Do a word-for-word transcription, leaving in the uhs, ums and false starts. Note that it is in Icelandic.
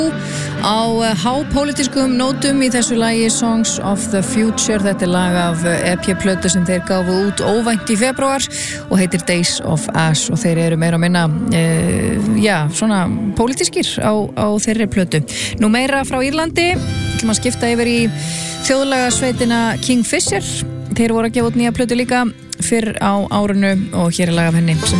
á hápólitískum nótum í þessu lagi Songs of the Future. Þetta er lag af E P-plötu sem þeir gáfu út óvænt í febrúar og heitir Days of Ash og þeir eru meira að minna e, já, svona pólitískir á, á þeirri plötu. Nú meira frá Írlandi, ætlum að skipta yfir í þjóðlagasveitina Kingfisher. Þeir voru að gefa út nýja plötu líka fyrr á árinu og hér er lag af henni sem